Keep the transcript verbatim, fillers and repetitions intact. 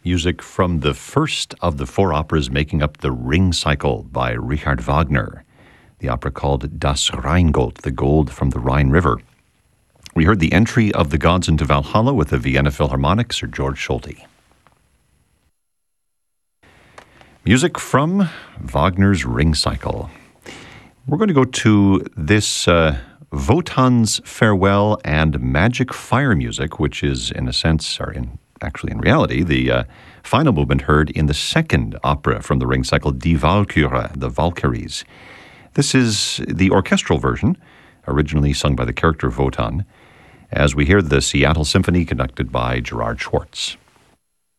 Music from the first of the four operas making up the Ring Cycle by Richard Wagner, the opera called Das Rheingold, the Gold from the Rhine River. We heard the entry of the Gods into Valhalla with the Vienna Philharmonic, Sir George Solti. Music from Wagner's Ring Cycle. We're going to go to this uh, Wotan's Farewell and Magic Fire music, which is in a sense, or in actually in reality, the uh, final movement heard in the second opera from the Ring Cycle, Die Walküre, the Valkyries. This is the orchestral version, originally sung by the character Wotan, as we hear the Seattle Symphony conducted by Gerard Schwartz.